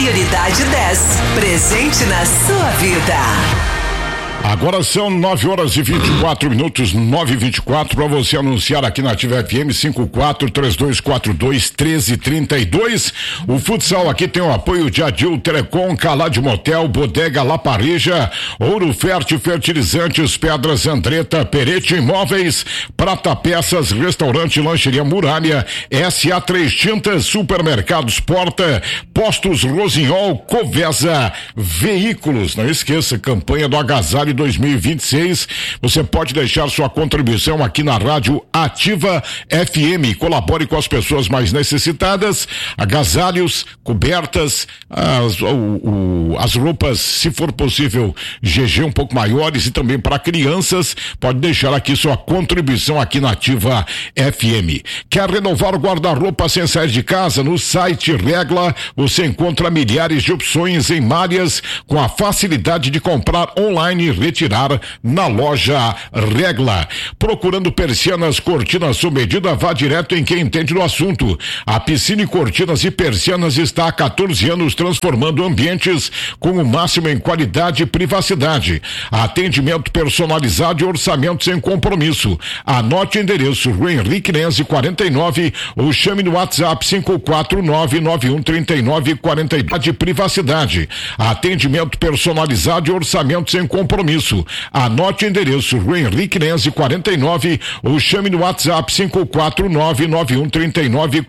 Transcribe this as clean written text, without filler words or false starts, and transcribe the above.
Prioridade 10. Presente na sua vida. Agora são 9h24, 9h24, para você anunciar aqui na Ativa FM 54-3242-1332. O futsal aqui tem o apoio de Adil Telecom, Calad Motel, Bodega La Parrija, Ouro Fértil Fertilizantes, Pedras Andretta, Perete Imóveis, Prata Peças, Restaurante Lancheria Muralha, SA3 Tintas, Supermercados Porta, Postos Rosinhol, Covesa, Veículos. Não esqueça, campanha do Agasalho 2026, você pode deixar sua contribuição aqui na Rádio Ativa FM, colabore com as pessoas mais necessitadas, agasalhos, cobertas, as roupas, se for possível, GG um pouco maiores e também para crianças, pode deixar aqui sua contribuição aqui na Ativa FM. Quer renovar o guarda-roupa sem sair de casa? No site Regla, você encontra milhares de opções em malhas com a facilidade de comprar online e retirar na loja Regla. Procurando persianas, cortinas sob medida, vá direto em quem entende do assunto. A Piscine Cortinas e Persianas está há 14 anos transformando ambientes com o máximo em qualidade e privacidade. Atendimento personalizado e orçamento sem compromisso. Anote o endereço: Rua Henrique Nense 49 ou chame no WhatsApp 549913940 de privacidade. Atendimento personalizado e orçamento sem compromisso. Anote o endereço: Rua Henrique Nense 49 ou chame no WhatsApp 549913940